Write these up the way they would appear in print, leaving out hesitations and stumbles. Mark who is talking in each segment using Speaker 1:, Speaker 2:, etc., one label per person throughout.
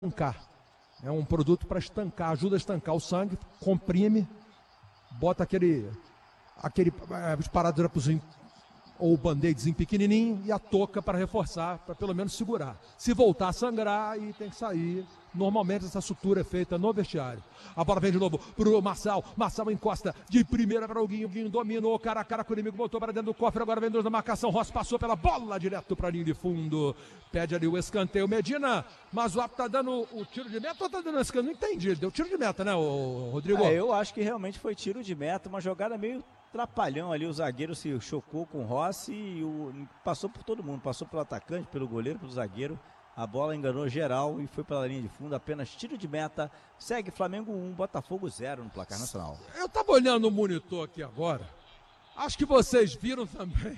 Speaker 1: estancar. É um produto para estancar, ajuda a estancar o sangue, comprime, bota aquele esparadrapozinho ou band-aidzinho pequenininho e a touca para reforçar, para pelo menos segurar. Se voltar a sangrar, aí tem que sair. Normalmente essa sutura é feita no vestiário. A bola vem de novo pro Marçal. Marçal encosta de primeira para o Guinho. Guinho dominou, cara a cara com o inimigo, voltou para dentro do cofre. Agora vem dois na marcação. Rossi passou pela bola direto para a linha de fundo. Pede ali o escanteio. Medina, mas o árbitro tá dando o tiro de meta ou tá dando escanteio? Não entendi. Deu tiro de meta, né, Rodrigo?
Speaker 2: Eu acho que realmente foi tiro de meta. Uma jogada meio trapalhão ali. O zagueiro se chocou com o Rossi e passou por todo mundo. Passou pelo atacante, pelo goleiro, pelo zagueiro. A bola enganou geral e foi pela linha de fundo, apenas tiro de meta. Segue Flamengo 1, Botafogo 0 no placar nacional.
Speaker 1: Eu tava olhando o monitor aqui agora. Acho que vocês viram também.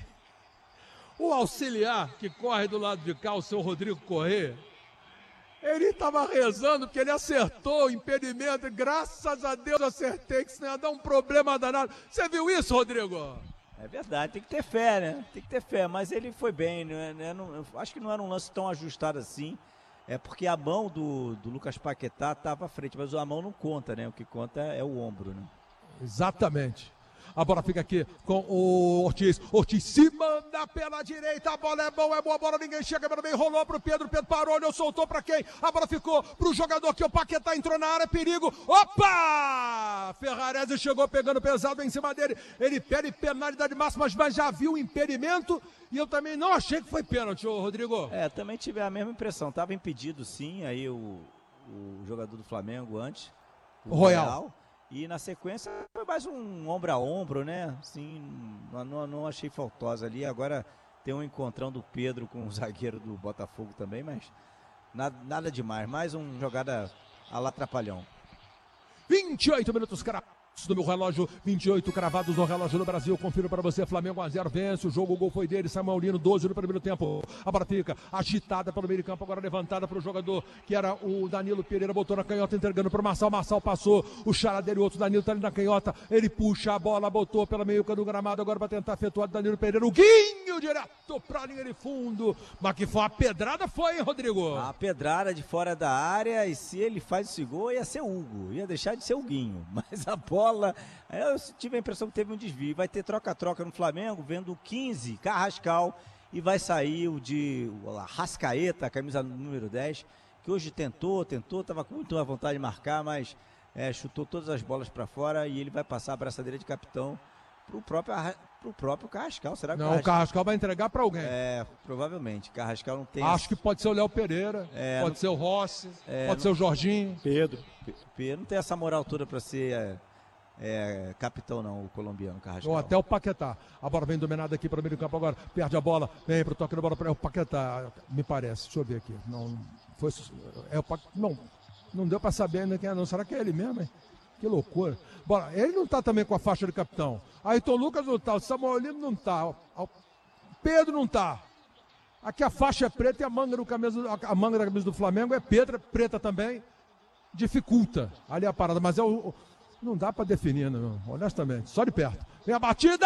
Speaker 1: O auxiliar que corre do lado de cá, o seu Rodrigo Corrêa, ele tava rezando porque ele acertou o impedimento. Graças a Deus acertei, que senão ia dar um problema danado. Você viu isso, Rodrigo?
Speaker 2: É verdade, tem que ter fé, né? Tem que ter fé, mas ele foi bem, acho que não era um lance tão ajustado assim. É porque a mão do Lucas Paquetá estava à frente, mas a mão não conta, né? O que conta é o ombro, né?
Speaker 1: Exatamente. A bola fica aqui com o Ortiz. Ortiz se manda pela direita. A bola é boa a bola. Ninguém chega pelo meio. Rolou pro Pedro. Pedro parou, olhou, soltou pra quem? A bola ficou pro jogador que o Paquetá entrou na área. Perigo. Opa! Ferrarese chegou pegando pesado em cima dele. Ele pede penalidade máxima, mas já viu o impedimento. E eu também não achei que foi pênalti, Rodrigo.
Speaker 2: Também tive a mesma impressão. Tava impedido, sim, aí o jogador do Flamengo antes.
Speaker 1: O Royal.
Speaker 2: E na sequência foi mais um ombro a ombro, né? Assim, não achei faltosa ali. Agora tem um encontrão do Pedro com o zagueiro do Botafogo também, mas nada demais. Mais uma jogada a lá trapalhão.
Speaker 1: 28 minutos, cara. Do meu relógio, 28 cravados no relógio do Brasil. Confiro para você, Flamengo 1-0 vence o jogo, o gol foi dele, Samuel Lino, 12 no primeiro tempo. A bola fica agitada pelo meio de campo, agora levantada para o jogador que era o Danilo Pereira, botou na canhota, entregando para o Marçal. Marçal passou, o xará dele, o outro Danilo tá ali na canhota, ele puxa a bola, botou pela meio do gramado, agora vai tentar efetuar Danilo Pereira, o Guinho direto para a linha de fundo. Mas que foi uma pedrada, foi, hein, Rodrigo?
Speaker 2: A pedrada de fora da área, e se ele faz esse gol, ia ser o Hugo, ia deixar de ser o Guinho, mas a bola, eu tive a impressão que teve um desvio. Vai ter troca-troca no Flamengo, vendo o 15, Carrascal, e vai sair o de Arrascaeta, camisa número 10, que hoje tentou, estava com muita vontade de marcar, mas chutou todas as bolas para fora e ele vai passar a braçadeira de capitão pro próprio Carrascal. Será que
Speaker 1: não, o Carrascal vai entregar para alguém?
Speaker 2: Provavelmente. Carrascal não tem.
Speaker 1: Acho que pode ser o Léo Pereira, pode ser o Rossi, pode ser o Jorginho.
Speaker 2: Pedro não tem essa moral toda para ser capitão não, o colombiano Carrascal.
Speaker 1: Ou até o Paquetá. A bola vem dominada aqui para o meio do campo agora. Perde a bola, vem para o toque da bola para o Paquetá. Me parece, deixa eu ver aqui. Não foi, não deu para saber ainda quem é não. Será que é ele mesmo, hein? Que loucura. Bora, ele não tá também com a faixa de capitão. Ayrton Lucas não tá, o Samuel Lino não tá, o Pedro não tá. Aqui a faixa é preta e a manga da camisa do Flamengo é preta também. Dificulta ali a parada, mas não dá para definir, não, honestamente, só de perto. Vem a batida!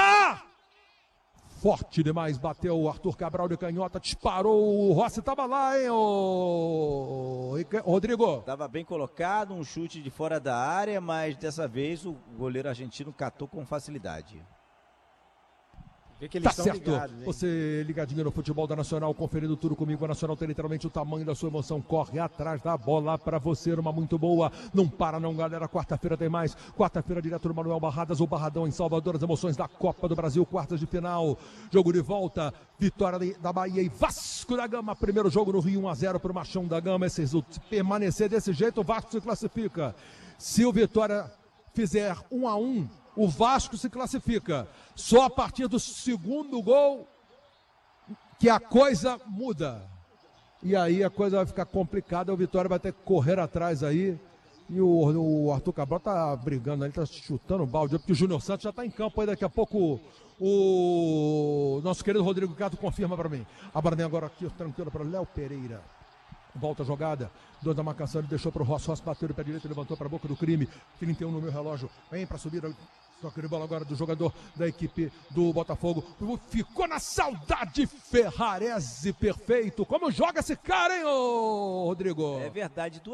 Speaker 1: Forte demais, bateu o Arthur Cabral de canhota, disparou, o Rossi tava lá, hein, Rodrigo?
Speaker 2: Tava bem colocado, um chute de fora da área, mas dessa vez o goleiro argentino catou com facilidade.
Speaker 3: Vê que eles
Speaker 1: tá certo,
Speaker 3: ligados,
Speaker 1: você ligadinho no futebol da Nacional, conferindo tudo comigo. A Nacional tem literalmente o tamanho da sua emoção. Corre atrás da bola pra você, uma muito boa. Não para não, galera, quarta-feira tem mais. Quarta-feira direto no Manuel Barradas, o Barradão em Salvador. As emoções da Copa do Brasil, quartas de final. Jogo de volta, vitória da Bahia e Vasco da Gama. Primeiro jogo no Rio, 1-0 pro Machão da Gama. Se permanecer desse jeito, o Vasco se classifica. Se o Vitória fizer 1-1, o Vasco se classifica. Só a partir do segundo gol que a coisa muda. E aí a coisa vai ficar complicada. O Vitória vai ter que correr atrás aí. E o Arthur Cabral tá brigando ali, tá chutando o balde. Porque o Júnior Santos já tá em campo aí. Daqui a pouco o nosso querido Rodrigo Cato confirma para mim. A bola vem agora aqui, tranquilo, para Léo Pereira. Volta a jogada, dois da marcação, ele deixou para o Rossi, bateu no pé direito, levantou para a boca do crime, 31 no meu relógio, vem para subir, toque de bola agora do jogador da equipe do Botafogo, ficou na saudade, Ferrarese, perfeito, como joga esse cara, hein, Rodrigo?
Speaker 2: É verdade,